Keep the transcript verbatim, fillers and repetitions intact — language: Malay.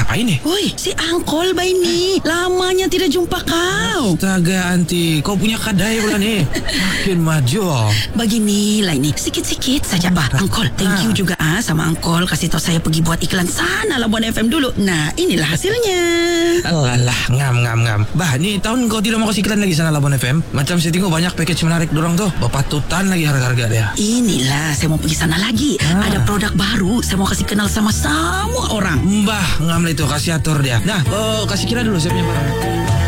Siapa ini? Woi, si Angkol bay ni. Lamanya tidak jumpa kau. Astaga, Anti, kau punya kadai pula ni. Makin maju. Begini lah ini, sikit-sikit saja bah. Angkol, thank you juga ah sama Angkol kasih tahu saya pergi buat iklan sana Labuan F M dulu. Nah, inilah hasilnya. Alah, ngam ngam ngam. Bah, ni tahun kau tidak mau kasih iklan lagi sana Labuan F M. Macam saya tengok banyak package menarik dorang tuh. Bapatutan lagi harga-harga dia. Inilah saya mau pergi sana lagi. Ah. Ada produk baru, saya mau kasih kenal sama semua orang. Mbah, ngam lah itu kasih atur dia. Nah, oh, kasih kira dulu saya punya barang.